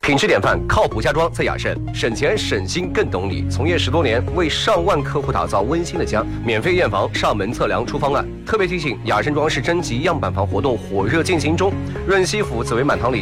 品质典范，靠谱家装在雅盛，省钱省心更懂你。从业10多年，为上万客户打造温馨的家，免费验房、上门测量、出方案。特别提醒，雅盛装饰征集样板房活动火热进行中，润西府紫薇满堂里